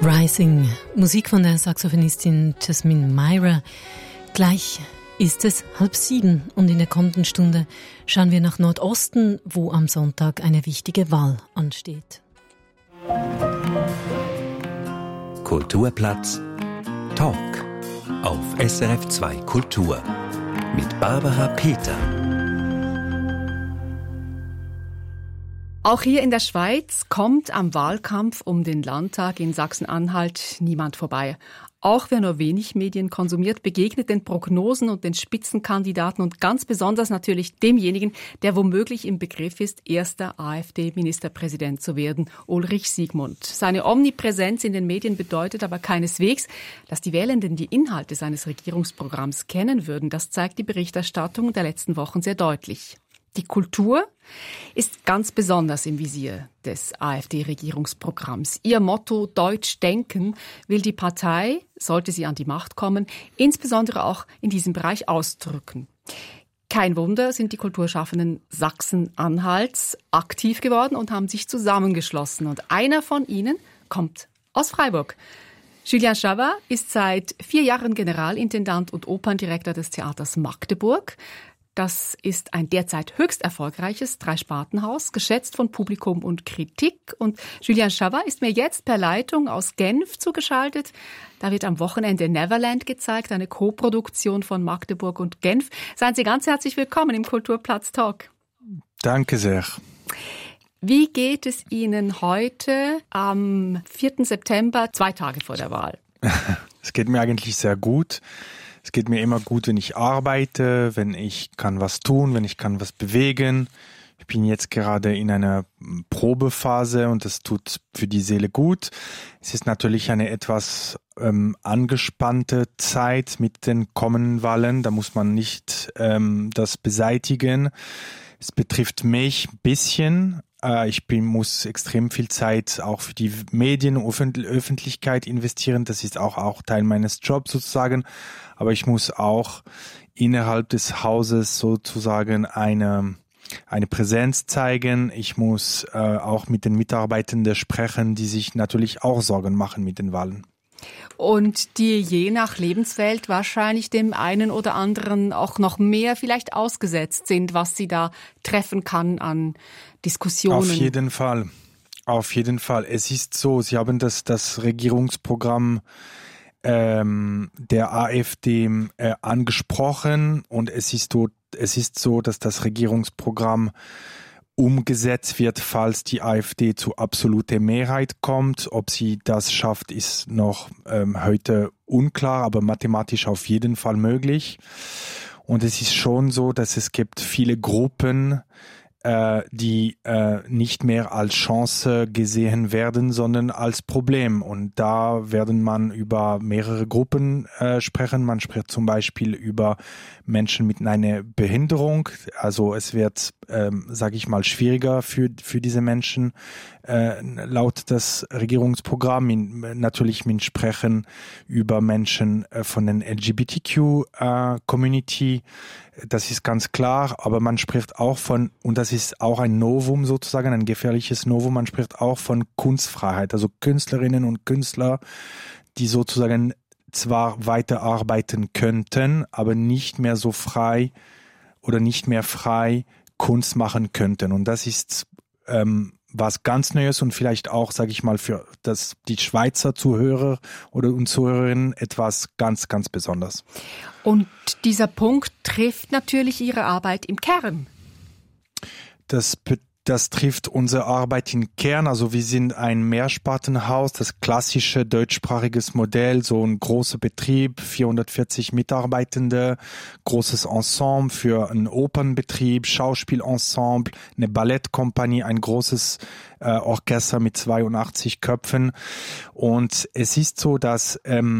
Rising, Musik von der Saxophonistin Jasmine Myra. Gleich ist es 6:30 und in der kommenden Stunde schauen wir nach Nordosten, wo am Sonntag eine wichtige Wahl ansteht. Kulturplatz Talk auf SRF 2 Kultur mit Barbara Peter. Auch hier in der Schweiz kommt am Wahlkampf um den Landtag in Sachsen-Anhalt niemand vorbei. Auch wer nur wenig Medien konsumiert, begegnet den Prognosen und den Spitzenkandidaten und ganz besonders natürlich demjenigen, der womöglich im Begriff ist, erster AfD-Ministerpräsident zu werden, Ulrich Siegmund. Seine Omnipräsenz in den Medien bedeutet aber keineswegs, dass die Wählenden die Inhalte seines Regierungsprogramms kennen würden. Das zeigt die Berichterstattung der letzten Wochen sehr deutlich. Die Kultur ist ganz besonders im Visier des AfD-Regierungsprogramms. Ihr Motto Deutsch denken will die Partei, sollte sie an die Macht kommen, insbesondere auch in diesem Bereich ausdrücken. Kein Wunder, sind die Kulturschaffenden Sachsen-Anhalts aktiv geworden und haben sich zusammengeschlossen. Und einer von ihnen kommt aus Freiburg. Julien Chavat ist seit 4 Jahren Generalintendant und Operndirektor des Theaters Magdeburg. Das ist ein derzeit höchst erfolgreiches 3-Spartenhaus, geschätzt von Publikum und Kritik. Und Julien Chavat ist mir jetzt per Leitung aus Genf zugeschaltet. Da wird am Wochenende Neverland gezeigt, eine Co-Produktion von Magdeburg und Genf. Seien Sie ganz herzlich willkommen im Kulturplatz Talk. Danke sehr. Wie geht es Ihnen heute am 4. September, 2 Tage vor der Wahl? Es geht mir eigentlich sehr gut. Es geht mir immer gut, wenn ich arbeite, wenn ich kann was tun, wenn ich kann was bewegen. Ich bin jetzt gerade in einer Probephase und das tut für die Seele gut. Es ist natürlich eine etwas angespannte Zeit mit den kommenden Wahlen. Da muss man nicht das beseitigen. Es betrifft mich ein bisschen. Ich muss extrem viel Zeit auch für die Medien und Öffentlichkeit investieren. Das ist auch Teil meines Jobs sozusagen. Aber ich muss auch innerhalb des Hauses sozusagen eine Präsenz zeigen. Ich muss auch mit den Mitarbeitenden sprechen, die sich natürlich auch Sorgen machen mit den Wahlen. Und die je nach Lebenswelt wahrscheinlich dem einen oder anderen auch noch mehr vielleicht ausgesetzt sind, was sie da treffen kann an Diskussionen. Auf jeden Fall. Auf jeden Fall. Es ist so, Sie haben das Regierungsprogramm der AfD angesprochen und es ist so, dass das Regierungsprogramm umgesetzt wird, falls die AfD zu absoluter Mehrheit kommt. Ob sie das schafft, ist noch heute unklar, aber mathematisch auf jeden Fall möglich. Und es ist schon so, dass es gibt viele Gruppen, die nicht mehr als Chance gesehen werden, sondern als Problem. Und da werden man über mehrere Gruppen sprechen. Man spricht zum Beispiel über Menschen mit einer Behinderung. Also es wird, sage ich mal, schwieriger für diese Menschen. Laut das Regierungsprogramm natürlich mit sprechen über Menschen von den LGBTQ-Community. Das ist ganz klar, aber man spricht auch von, und das ist auch ein Novum sozusagen, ein gefährliches Novum, man spricht auch von Kunstfreiheit, also Künstlerinnen und Künstler, die sozusagen zwar weiterarbeiten könnten, aber nicht mehr so frei oder nicht mehr frei Kunst machen könnten. Und das ist was ganz Neues und vielleicht auch, sage ich mal, für die Schweizer Zuhörer und Zuhörerinnen etwas ganz, ganz Besonderes. Und dieser Punkt trifft natürlich Ihre Arbeit im Kern. Das trifft unsere Arbeit im Kern. Also wir sind ein Mehrspartenhaus, das klassische deutschsprachiges Modell, so ein großer Betrieb, 440 Mitarbeitende, großes Ensemble für einen Opernbetrieb, Schauspielensemble, eine Ballettkompanie, ein großes Orchester mit 82 Köpfen. Und es ist so, dass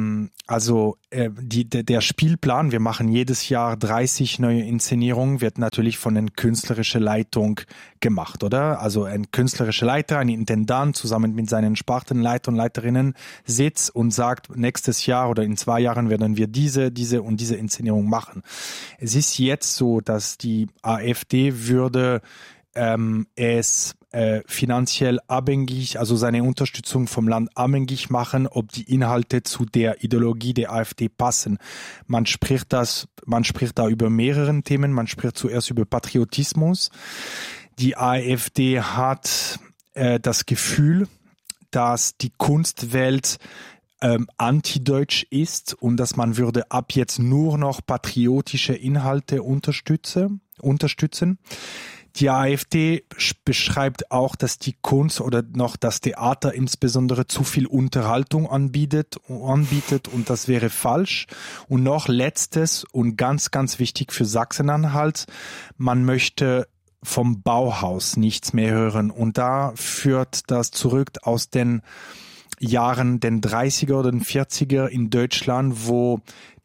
der Spielplan, wir machen jedes Jahr 30 neue Inszenierungen, wird natürlich von der künstlerischen Leitung gemacht, oder? Also ein künstlerischer Leiter, ein Intendant zusammen mit seinen Spartenleiter und Leiterinnen sitzt und sagt, nächstes Jahr oder in 2 Jahren werden wir diese und diese Inszenierung machen. Es ist jetzt so, dass die AfD würde es finanziell abhängig, also seine Unterstützung vom Land abhängig machen, ob die Inhalte zu der Ideologie der AfD passen. Man spricht da über mehrere Themen. Man spricht zuerst über Patriotismus. Die AfD hat das Gefühl, dass die Kunstwelt antideutsch ist und dass man würde ab jetzt nur noch patriotische Inhalte unterstützen. Die AfD beschreibt auch, dass die Kunst oder noch das Theater insbesondere zu viel Unterhaltung anbietet und das wäre falsch. Und noch letztes und ganz, ganz wichtig für Sachsen-Anhalt, man möchte vom Bauhaus nichts mehr hören und da führt das zurück aus den Jahren, den 30er oder den 40er in Deutschland, wo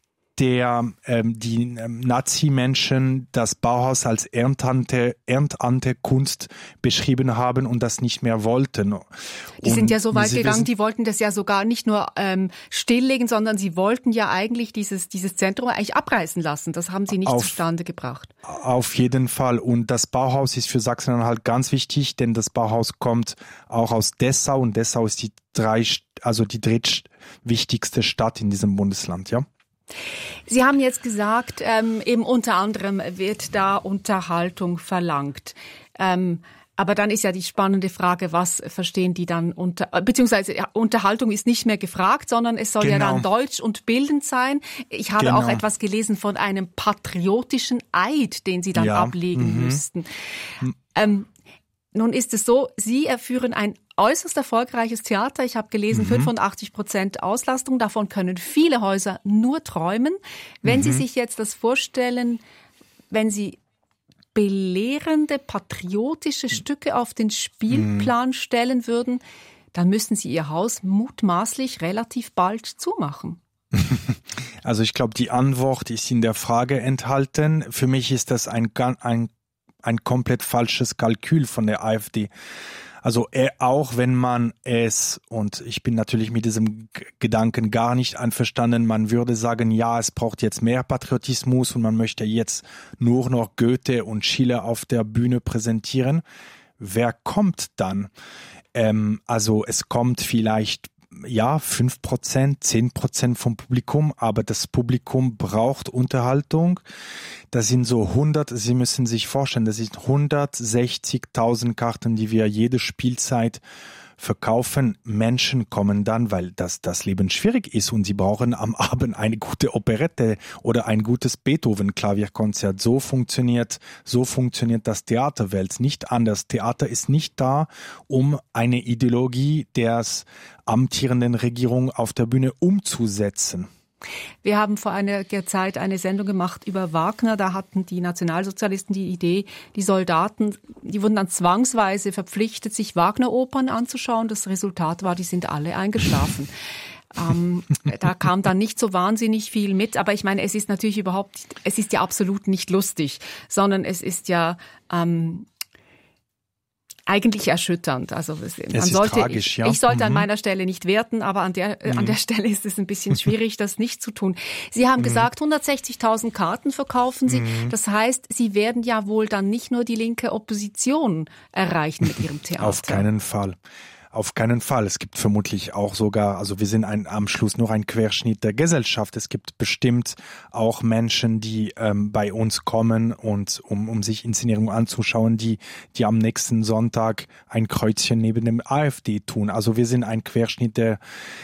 die Nazi-Menschen das Bauhaus als Erntekunst beschrieben haben und das nicht mehr wollten. Die sind ja so weit gegangen, die wollten das ja sogar nicht nur stilllegen, sondern sie wollten ja eigentlich dieses Zentrum eigentlich abreißen lassen. Das haben sie nicht zustande gebracht. Auf jeden Fall. Und das Bauhaus ist für Sachsen-Anhalt ganz wichtig, denn das Bauhaus kommt auch aus Dessau und Dessau ist die drittwichtigste Stadt in diesem Bundesland, ja. Sie haben jetzt gesagt, eben unter anderem wird da Unterhaltung verlangt. Aber dann ist ja die spannende Frage, was verstehen die dann beziehungsweise Unterhaltung ist nicht mehr gefragt, sondern es soll ja dann deutsch und bildend sein. Ich habe auch etwas gelesen von einem patriotischen Eid, den Sie dann ablegen müssten. Nun ist es so, Sie führen ein äußerst erfolgreiches Theater. Ich habe gelesen, 85% Auslastung. Davon können viele Häuser nur träumen. Wenn Sie sich jetzt das vorstellen, wenn Sie belehrende, patriotische Stücke auf den Spielplan stellen würden, dann müssten Sie Ihr Haus mutmaßlich relativ bald zumachen. Also ich glaube, die Antwort ist in der Frage enthalten. Für mich ist das ein komplett falsches Kalkül von der AfD. Also auch wenn man es, und ich bin natürlich mit diesem Gedanken gar nicht einverstanden, man würde sagen, ja, es braucht jetzt mehr Patriotismus und man möchte jetzt nur noch Goethe und Schiller auf der Bühne präsentieren. Wer kommt dann? Also es kommt vielleicht 5%, 10% vom Publikum, aber das Publikum braucht Unterhaltung. Das sind so Sie müssen sich vorstellen, das sind 160.000 Karten, die wir jede Spielzeit verkaufen. Menschen kommen dann, weil das Leben schwierig ist und sie brauchen am Abend eine gute Operette oder ein gutes Beethoven-Klavierkonzert. So funktioniert das Theaterwelt, nicht anders. Theater ist nicht da, um eine Ideologie der amtierenden Regierung auf der Bühne umzusetzen. Wir haben vor einiger Zeit eine Sendung gemacht über Wagner. Da hatten die Nationalsozialisten die Idee, die Soldaten, die wurden dann zwangsweise verpflichtet, sich Wagner-Opern anzuschauen. Das Resultat war, die sind alle eingeschlafen. Da kam dann nicht so wahnsinnig viel mit. Aber ich meine, es ist ja absolut nicht lustig, sondern es ist ja eigentlich erschütternd. Also ich sollte an meiner Stelle nicht werten, aber an der Stelle ist es ein bisschen schwierig, das nicht zu tun. Sie haben gesagt, 160.000 Karten verkaufen Sie. Das heißt, Sie werden ja wohl dann nicht nur die linke Opposition erreichen mit Ihrem Theater. Auf keinen Fall. Auf keinen Fall. Es gibt vermutlich auch sogar, also wir sind am Schluss nur ein Querschnitt der Gesellschaft. Es gibt bestimmt auch Menschen, die bei uns kommen und um sich Inszenierungen anzuschauen, die am nächsten Sonntag ein Kreuzchen neben dem AfD tun. Also wir sind ein Querschnitt der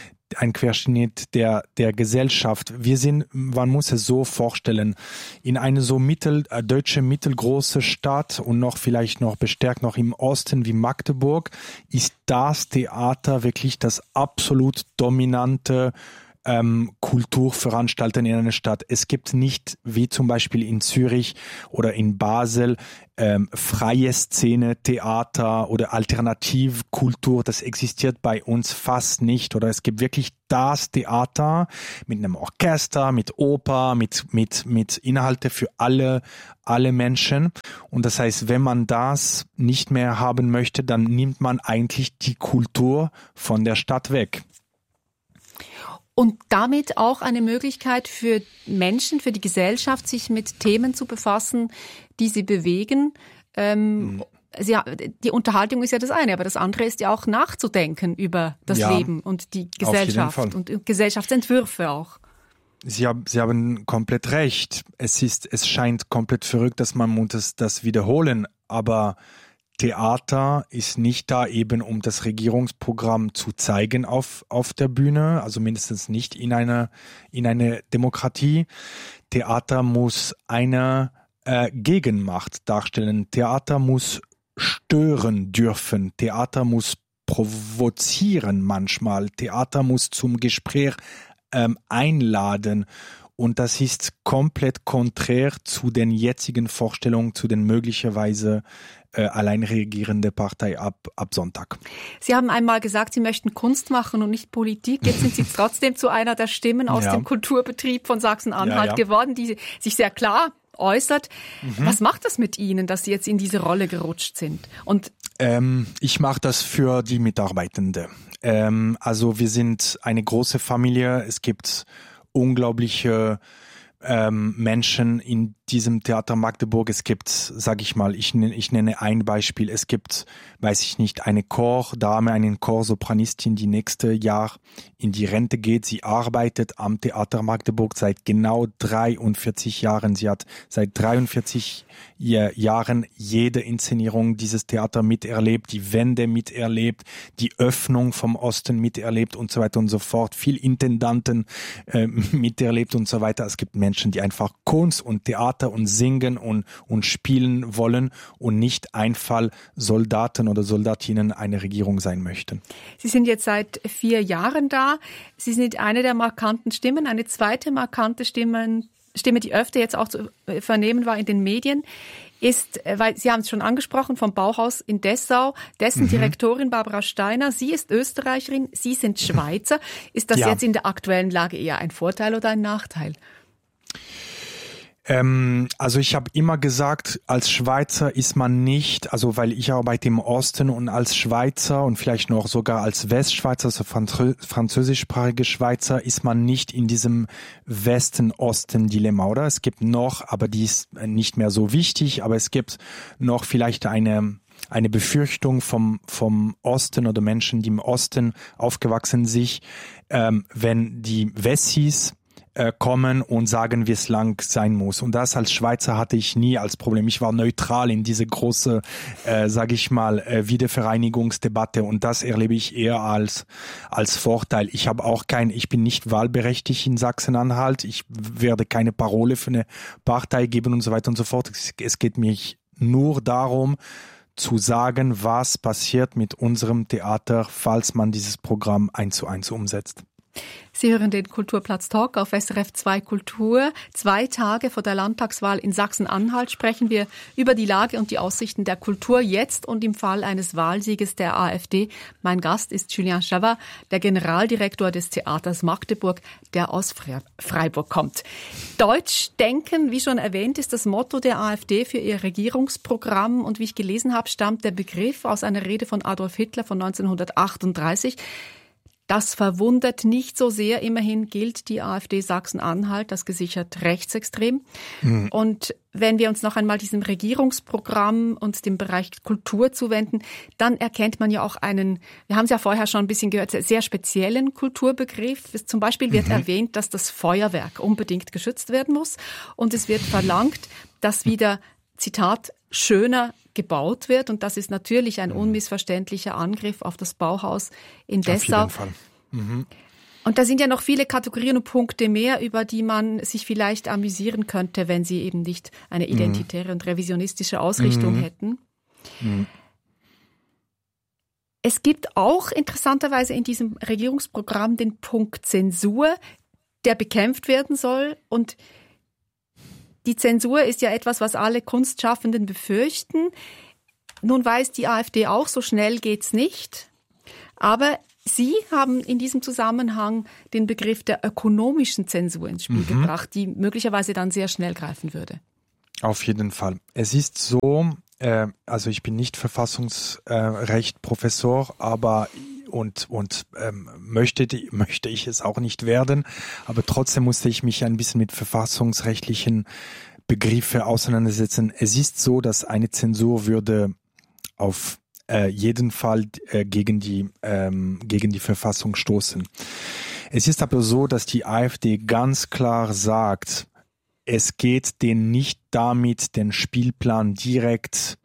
Gesellschaft. Man muss es so vorstellen, in eine so deutsche mittelgroße Stadt und vielleicht noch bestärkt noch im Osten wie Magdeburg ist das Theater wirklich das absolut dominante Kulturveranstaltern in einer Stadt. Es gibt nicht, wie zum Beispiel in Zürich oder in Basel, freie Szene, Theater oder Alternativkultur. Das existiert bei uns fast nicht. Oder es gibt wirklich das Theater mit einem Orchester, mit Oper, mit Inhalte für alle Menschen. Und das heißt, wenn man das nicht mehr haben möchte, dann nimmt man eigentlich die Kultur von der Stadt weg. Und damit auch eine Möglichkeit für Menschen, für die Gesellschaft, sich mit Themen zu befassen, die sie bewegen. die Unterhaltung ist ja das eine, aber das andere ist ja auch nachzudenken über das Leben und die Gesellschaft und Gesellschaftsentwürfe auch. Sie haben komplett recht. Es scheint komplett verrückt, dass man muss das wiederholen, aber Theater ist nicht da eben, um das Regierungsprogramm zu zeigen auf der Bühne, also mindestens nicht in eine Demokratie. Theater muss eine Gegenmacht darstellen. Theater muss stören dürfen. Theater muss provozieren manchmal. Theater muss zum Gespräch einladen. Und das ist komplett konträr zu den jetzigen Vorstellungen, zu den möglicherweise allein regierende Partei ab Sonntag. Sie haben einmal gesagt, Sie möchten Kunst machen und nicht Politik. Jetzt sind Sie trotzdem zu einer der Stimmen aus dem Kulturbetrieb von Sachsen-Anhalt geworden, die sich sehr klar äußert. Was macht das mit Ihnen, dass Sie jetzt in diese Rolle gerutscht sind? Und ich mache das für die Mitarbeitenden. Also wir sind eine große Familie. Es gibt unglaubliche Menschen in diesem Theater Magdeburg. Es gibt, sage ich mal, ich nenne ein Beispiel. Es gibt, weiß ich nicht, eine Chordame, eine Chorsopranistin, die nächstes Jahr in die Rente geht. Sie arbeitet am Theater Magdeburg seit genau 43 Jahren. Sie hat seit 43 Jahren jede Inszenierung dieses Theater miterlebt, die Wende miterlebt, die Öffnung vom Osten miterlebt und so weiter und so fort. Viel Intendanten miterlebt und so weiter. Es gibt Menschen, die einfach Kunst und Theater und singen und spielen wollen und nicht einfach Soldaten oder Soldatinnen einer Regierung sein möchten. Sie sind jetzt seit 4 Jahren da. Sie sind eine der markanten Stimmen. Eine zweite markante Stimme, die öfter jetzt auch zu vernehmen war in den Medien, ist, weil Sie haben es schon angesprochen, vom Bauhaus in Dessau, dessen Direktorin Barbara Steiner. Sie ist Österreicherin, Sie sind Schweizer. Ist das jetzt in der aktuellen Lage eher ein Vorteil oder ein Nachteil? Also ich habe immer gesagt, als Schweizer ist man nicht, also weil ich arbeite im Osten und als Schweizer und vielleicht noch sogar als Westschweizer, also französischsprachige Schweizer, ist man nicht in diesem Westen-Osten-Dilemma, oder? Es gibt noch, aber die ist nicht mehr so wichtig, aber es gibt noch vielleicht eine Befürchtung vom Osten oder Menschen, die im Osten aufgewachsen sind, wenn die Wessis kommen und sagen, wie es lang sein muss. Und das als Schweizer hatte ich nie als Problem. Ich war neutral in diese große, sage ich mal, Wiedervereinigungsdebatte und das erlebe ich eher als Vorteil. Ich bin nicht wahlberechtigt in Sachsen-Anhalt. Ich werde keine Parole für eine Partei geben und so weiter und so fort. Es geht mir nur darum, zu sagen, was passiert mit unserem Theater, falls man dieses Programm 1:1 umsetzt. Sie hören den Kulturplatz Talk auf SRF 2 Kultur. 2 Tage vor der Landtagswahl in Sachsen-Anhalt sprechen wir über die Lage und die Aussichten der Kultur jetzt und im Fall eines Wahlsieges der AfD. Mein Gast ist Julien Chavard, der Generaldirektor des Theaters Magdeburg, der aus Freiburg kommt. Deutsch denken, wie schon erwähnt, ist das Motto der AfD für ihr Regierungsprogramm. Und wie ich gelesen habe, stammt der Begriff aus einer Rede von Adolf Hitler von 1938. Das verwundert nicht so sehr. Immerhin gilt die AfD Sachsen-Anhalt als gesichert rechtsextrem. Und wenn wir uns noch einmal diesem Regierungsprogramm und dem Bereich Kultur zuwenden, dann erkennt man ja auch einen, wir haben es ja vorher schon ein bisschen gehört, sehr speziellen Kulturbegriff. Zum Beispiel wird erwähnt, dass das Feuerwerk unbedingt geschützt werden muss. Und es wird verlangt, dass wieder, Zitat, schöner gebaut wird. Und das ist natürlich ein unmissverständlicher Angriff auf das Bauhaus in Dessau. Auf jeden Fall. Und da sind ja noch viele Kategorien und Punkte mehr, über die man sich vielleicht amüsieren könnte, wenn sie eben nicht eine identitäre und revisionistische Ausrichtung hätten. Es gibt auch interessanterweise in diesem Regierungsprogramm den Punkt Zensur, der bekämpft werden soll. Und die Zensur ist ja etwas, was alle Kunstschaffenden befürchten. Nun weiß die AfD auch, so schnell geht's nicht. Aber Sie haben in diesem Zusammenhang den Begriff der ökonomischen Zensur ins Spiel gebracht, die möglicherweise dann sehr schnell greifen würde. Auf jeden Fall. Es ist so, also ich bin nicht Verfassungsrecht Professor, aber möchte ich es auch nicht werden, aber trotzdem musste ich mich ein bisschen mit verfassungsrechtlichen Begriffen auseinandersetzen. Es ist so, dass eine Zensur würde auf jeden Fall gegen die Verfassung stoßen. Es ist aber so, dass die AfD ganz klar sagt, es geht denen nicht damit, den Spielplan direkt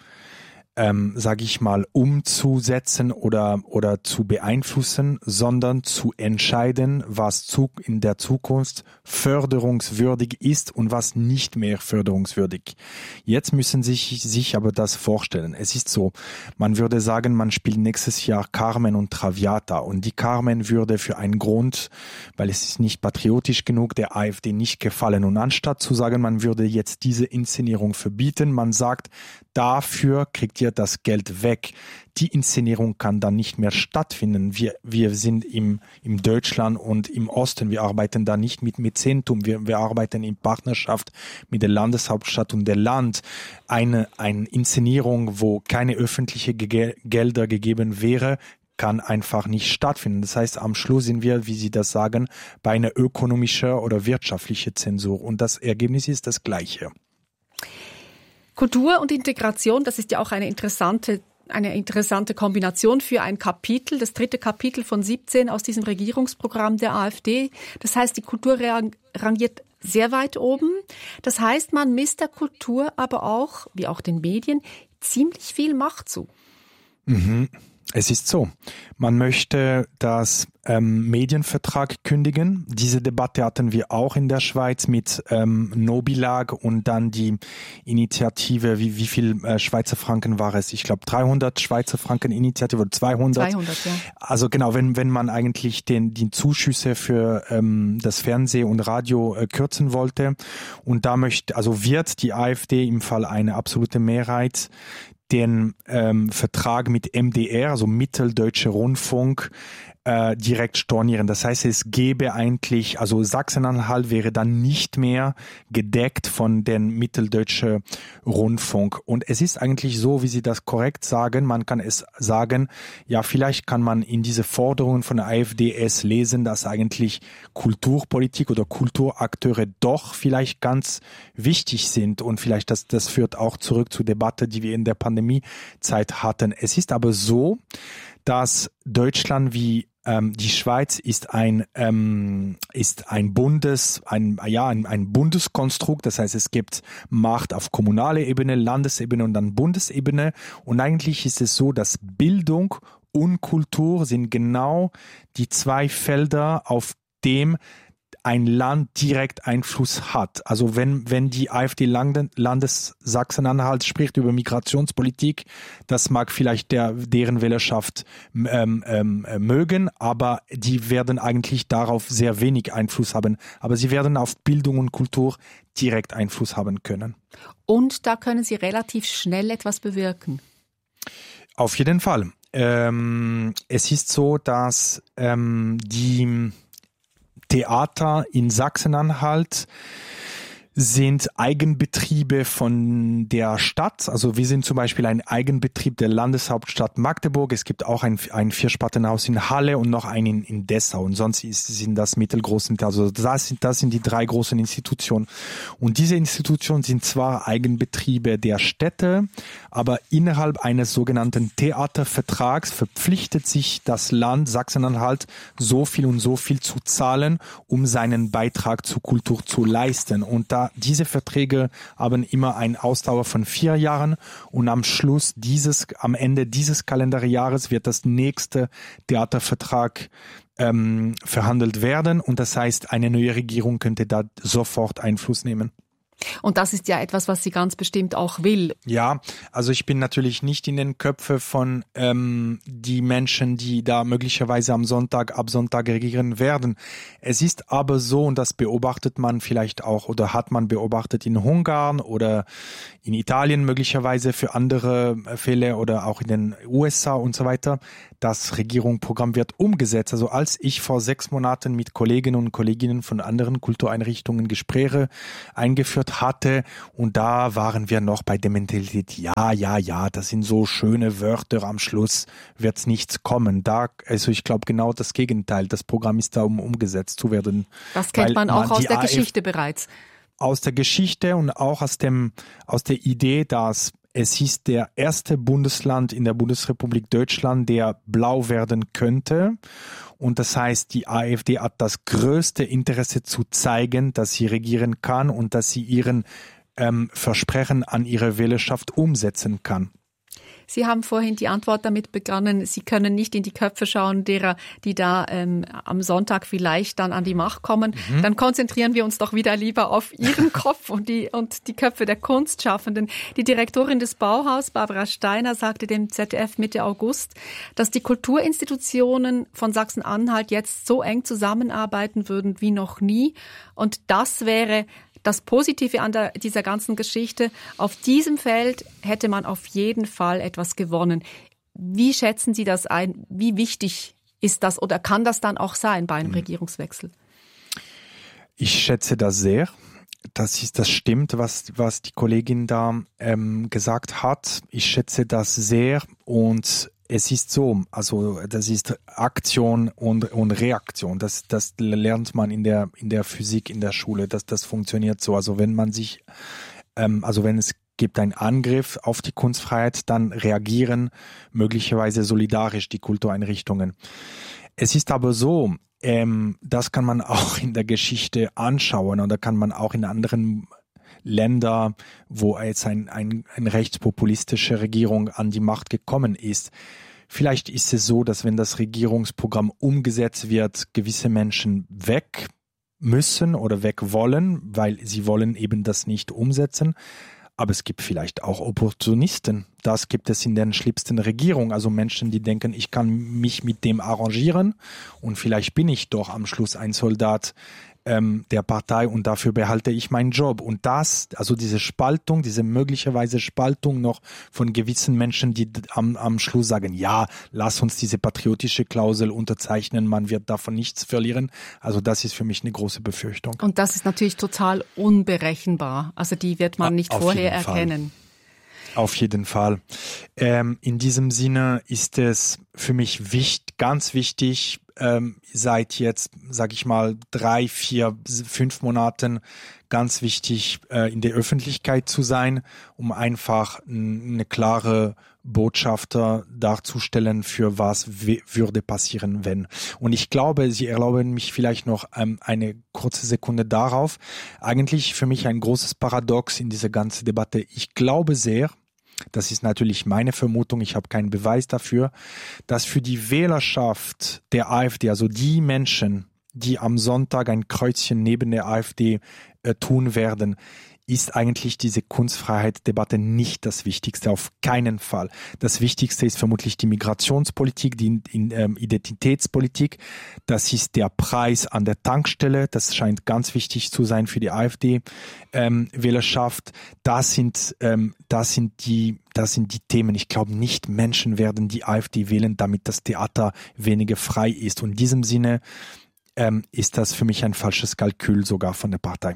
sage ich mal, umzusetzen oder zu beeinflussen, sondern zu entscheiden, was in der Zukunft förderungswürdig ist und was nicht mehr förderungswürdig. Jetzt müssen Sie sich aber das vorstellen. Es ist so, man würde sagen, man spielt nächstes Jahr Carmen und Traviata und die Carmen würde für einen Grund, weil es ist nicht patriotisch genug, der AfD nicht gefallen. Und anstatt zu sagen, man würde jetzt diese Inszenierung verbieten, man sagt, dafür kriegt ihr das Geld weg. Die Inszenierung kann dann nicht mehr stattfinden. Wir sind im Deutschland und im Osten. Wir arbeiten da nicht mit Mäzentum. Wir arbeiten in Partnerschaft mit der Landeshauptstadt und der Land. Eine Inszenierung, wo keine öffentliche Gelder gegeben wäre, kann einfach nicht stattfinden. Das heißt, am Schluss sind wir, wie Sie das sagen, bei einer ökonomischen oder wirtschaftlichen Zensur. Und das Ergebnis ist das Gleiche. Kultur und Integration, das ist ja auch eine interessante Kombination für ein Kapitel, das 3. Kapitel von 17 aus diesem Regierungsprogramm der AfD. Das heißt, die Kultur rangiert sehr weit oben. Das heißt, man misst der Kultur aber auch, wie auch den Medien, ziemlich viel Macht zu. Mhm. Es ist so, man möchte das Medienvertrag kündigen. Diese Debatte hatten wir auch in der Schweiz mit Nobilag und dann die Initiative, wie viel Schweizer Franken war es? Ich glaube 300 Schweizer Franken Initiative oder 200. 200, ja. Also genau, wenn man eigentlich die Zuschüsse für das Fernsehen und Radio kürzen wollte und da wird die AfD im Fall eine absolute Mehrheit den Vertrag mit MDR, also Mitteldeutscher Rundfunk, direkt stornieren. Das heißt, es gäbe eigentlich, also Sachsen-Anhalt wäre dann nicht mehr gedeckt von den Mitteldeutschen Rundfunk. Und es ist eigentlich so, wie Sie das korrekt sagen, man kann es sagen, ja, vielleicht kann man in diese Forderungen von der AfD es lesen, dass eigentlich Kulturpolitik oder Kulturakteure doch vielleicht ganz wichtig sind und vielleicht das führt auch zurück zur Debatte, die wir in der Pandemiezeit hatten. Es ist aber so, dass Deutschland wie die Schweiz ist ein Bundeskonstrukt, das heißt, es gibt Macht auf kommunaler Ebene, Landesebene und dann Bundesebene. Und eigentlich ist es so, dass Bildung und Kultur sind genau die zwei Felder, auf dem ein Land direkt Einfluss hat. Also wenn die AfD Landes Sachsen-Anhalt spricht über Migrationspolitik, das mag vielleicht deren Wählerschaft mögen, aber die werden eigentlich darauf sehr wenig Einfluss haben. Aber sie werden auf Bildung und Kultur direkt Einfluss haben können. Und da können sie relativ schnell etwas bewirken. Auf jeden Fall. Es ist so, dass die Theater in Sachsen-Anhalt sind Eigenbetriebe von der Stadt. Also wir sind zum Beispiel ein Eigenbetrieb der Landeshauptstadt Magdeburg. Es gibt auch ein Vierspartenhaus in Halle und noch einen in Dessau. Und sonst sind das mittelgroße, also das sind die 3 großen Institutionen. Und diese Institutionen sind zwar Eigenbetriebe der Städte, aber innerhalb eines sogenannten Theatervertrags verpflichtet sich das Land Sachsen-Anhalt so viel und so viel zu zahlen, um seinen Beitrag zur Kultur zu leisten. Und diese Verträge haben immer eine Ausdauer von 4 Jahren und am Ende dieses Kalenderjahres wird das nächste Theatervertrag verhandelt werden und das heißt, eine neue Regierung könnte da sofort Einfluss nehmen. Und das ist ja etwas, was sie ganz bestimmt auch will. Ja, also ich bin natürlich nicht in den Köpfen von die Menschen, die da möglicherweise ab Sonntag regieren werden. Es ist aber so, und das beobachtet man vielleicht auch oder hat man beobachtet in Ungarn oder in Italien möglicherweise für andere Fälle oder auch in den USA und so weiter, das Regierungsprogramm wird umgesetzt. Also als ich vor 6 Monaten mit Kolleginnen und Kollegen von anderen Kultureinrichtungen Gespräche eingeführt hatte und da waren wir noch bei der Mentalität, ja, das sind so schöne Wörter, am Schluss wird's nichts kommen. Also ich glaube genau das Gegenteil, das Programm ist da, um umgesetzt zu werden. Das kennt man auch aus der Geschichte bereits. Aus der Geschichte und auch aus der Idee, dass Es ist der erste Bundesland in der Bundesrepublik Deutschland, der blau werden könnte. Und das heißt, die AfD hat das größte Interesse zu zeigen, dass sie regieren kann und dass sie ihren Versprechen an ihre Wählerschaft umsetzen kann. Sie haben vorhin die Antwort damit begonnen, Sie können nicht in die Köpfe schauen derer, die da am Sonntag vielleicht dann an die Macht kommen. Dann konzentrieren wir uns doch wieder lieber auf Ihren Kopf und die Köpfe der Kunstschaffenden. Die Direktorin des Bauhaus, Barbara Steiner, sagte dem ZDF Mitte August, dass die Kulturinstitutionen von Sachsen-Anhalt jetzt so eng zusammenarbeiten würden wie noch nie. Und das wäre das Positive an dieser ganzen Geschichte. Auf diesem Feld hätte man auf jeden Fall etwas gewonnen. Wie schätzen Sie das ein? Wie wichtig ist das oder kann das dann auch sein bei einem Regierungswechsel? Ich schätze das sehr. Das stimmt, was die Kollegin da gesagt hat. Ich schätze das sehr und es ist so, also das ist Aktion und Reaktion. Das lernt man in der Physik in der Schule. Das funktioniert so. Also wenn es gibt einen Angriff auf die Kunstfreiheit, dann reagieren möglicherweise solidarisch die Kultureinrichtungen. Es ist aber so, das kann man auch in der Geschichte anschauen oder kann man auch in anderen Länder, wo jetzt eine rechtspopulistische Regierung an die Macht gekommen ist. Vielleicht ist es so, dass wenn das Regierungsprogramm umgesetzt wird, gewisse Menschen weg müssen oder weg wollen, weil sie wollen eben das nicht umsetzen. Aber es gibt vielleicht auch Opportunisten. Das gibt es in den schlimmsten Regierungen. Also Menschen, die denken, ich kann mich mit dem arrangieren und vielleicht bin ich doch am Schluss ein Soldat der Partei und dafür behalte ich meinen Job. Und also diese Spaltung, diese möglicherweise Spaltung noch von gewissen Menschen, die am Schluss sagen, ja, lass uns diese patriotische Klausel unterzeichnen, man wird davon nichts verlieren. Also das ist für mich eine große Befürchtung. Und das ist natürlich total unberechenbar. Also die wird man nicht vorher erkennen. Auf jeden Fall. In diesem Sinne ist es für mich ganz wichtig, seit jetzt, sage ich mal, 3, 4, 5 Monaten ganz wichtig, in der Öffentlichkeit zu sein, um einfach eine klare Botschafter darzustellen, für was würde passieren, wenn. Und ich glaube, Sie erlauben mich vielleicht noch eine kurze Sekunde darauf. Eigentlich für mich ein großes Paradox in dieser ganzen Debatte. Ich glaube sehr, das ist natürlich meine Vermutung, ich habe keinen Beweis dafür, dass für die Wählerschaft der AfD, also die Menschen, die am Sonntag ein Kreuzchen neben der AfD tun werden, ist eigentlich diese Kunstfreiheit-Debatte nicht das Wichtigste, auf keinen Fall. Das Wichtigste ist vermutlich die Migrationspolitik, die Identitätspolitik. Das ist der Preis an der Tankstelle. Das scheint ganz wichtig zu sein für die AfD-Wählerschaft. Das sind die Themen. Ich glaube nicht, Menschen werden die AfD wählen, damit das Theater weniger frei ist. Und in diesem Sinne ist das für mich ein falsches Kalkül sogar von der Partei.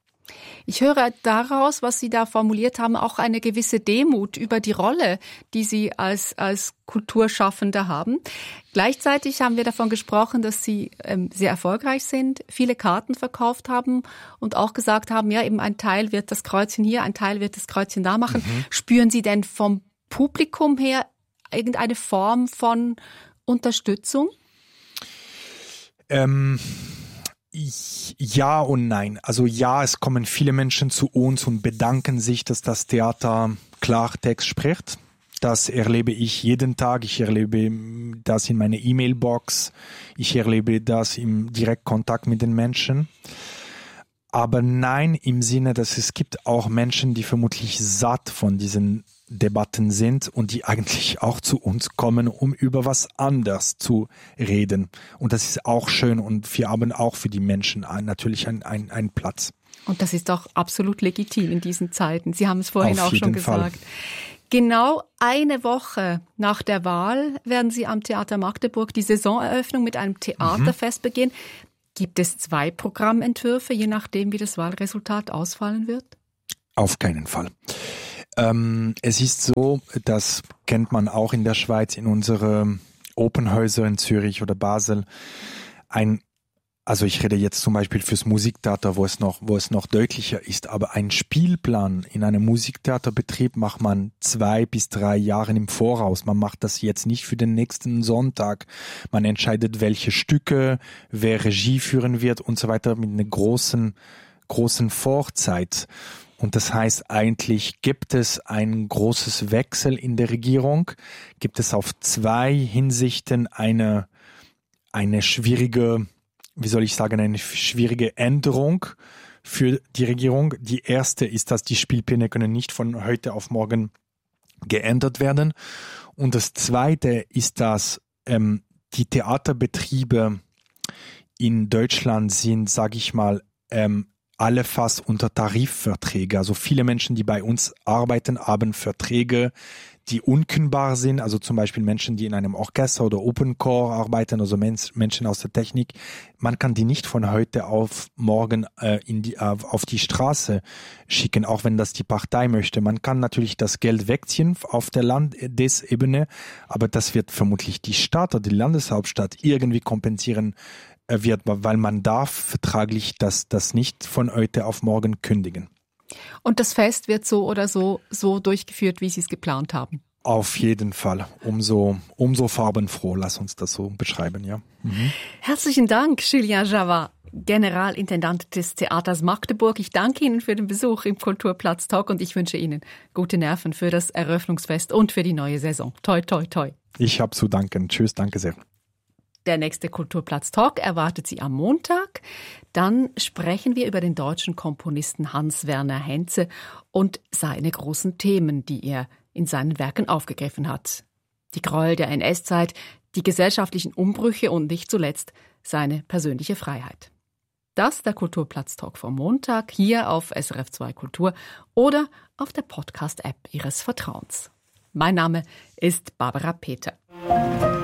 Ich höre daraus, was Sie da formuliert haben, auch eine gewisse Demut über die Rolle, die Sie als Kulturschaffende haben. Gleichzeitig haben wir davon gesprochen, dass Sie sehr erfolgreich sind, viele Karten verkauft haben und auch gesagt haben, ja, eben ein Teil wird das Kreuzchen hier, ein Teil wird das Kreuzchen da machen. Spüren Sie denn vom Publikum her irgendeine Form von Unterstützung? Ja und nein. Also ja, es kommen viele Menschen zu uns und bedanken sich, dass das Theater Klartext spricht. Das erlebe ich jeden Tag. Ich erlebe das in meiner E-Mail-Box. Ich erlebe das im Direktkontakt mit den Menschen. Aber nein, im Sinne, dass es gibt auch Menschen, die vermutlich satt von diesen Debatten sind und die eigentlich auch zu uns kommen, um über was anderes zu reden. Und das ist auch schön und wir haben auch für die Menschen natürlich einen Platz. Und das ist doch absolut legitim in diesen Zeiten. Sie haben es vorhin auch schon gesagt. Fall. Genau eine Woche nach der Wahl werden Sie am Theater Magdeburg die Saisoneröffnung mit einem Theaterfest begehen. Gibt es 2 Programmentwürfe, je nachdem, wie das Wahlresultat ausfallen wird? Auf keinen Fall. Es ist so, das kennt man auch in der Schweiz, in unsere Opernhäuser in Zürich oder Basel, ein Also ich rede jetzt zum Beispiel fürs Musiktheater, wo es noch deutlicher ist, aber einen Spielplan in einem Musiktheaterbetrieb macht man 2 bis 3 Jahre im Voraus. Man macht das jetzt nicht für den nächsten Sonntag. Man entscheidet, welche Stücke, wer Regie führen wird und so weiter mit einer großen Vorzeit. Und das heißt, eigentlich gibt es ein großes Wechsel in der Regierung, gibt es auf 2 Hinsichten eine schwierige, eine schwierige Änderung für die Regierung. Die erste ist, dass die Spielpläne können nicht von heute auf morgen geändert werden. Und das zweite ist, dass die Theaterbetriebe in Deutschland sind, sage ich mal, alle fast unter Tarifverträge. Also viele Menschen, die bei uns arbeiten, haben Verträge, die unkündbar sind. Also zum Beispiel Menschen, die in einem Orchester oder Open Chor arbeiten, also Menschen aus der Technik. Man kann die nicht von heute auf morgen auf die Straße schicken, auch wenn das die Partei möchte. Man kann natürlich das Geld wegziehen auf der Landesebene, aber das wird vermutlich die Stadt oder die Landeshauptstadt irgendwie kompensieren wird, weil man darf vertraglich das nicht von heute auf morgen kündigen. Und das Fest wird so oder so durchgeführt, wie Sie es geplant haben? Auf jeden Fall. Umso farbenfroh, lass uns das so beschreiben, ja. Mhm. Herzlichen Dank, Julien Javas, Generalintendant des Theaters Magdeburg. Ich danke Ihnen für den Besuch im Kulturplatz Talk und ich wünsche Ihnen gute Nerven für das Eröffnungsfest und für die neue Saison. Toi, toi, toi. Ich habe zu danken. Tschüss, danke sehr. Der nächste Kulturplatz Talk erwartet Sie am Montag. Dann sprechen wir über den deutschen Komponisten Hans-Werner Henze und seine großen Themen, die er in seinen Werken aufgegriffen hat. Die Gräuel der NS-Zeit, die gesellschaftlichen Umbrüche und nicht zuletzt seine persönliche Freiheit. Das der Kulturplatz Talk vom Montag hier auf SRF 2 Kultur oder auf der Podcast-App Ihres Vertrauens. Mein Name ist Barbara Peter.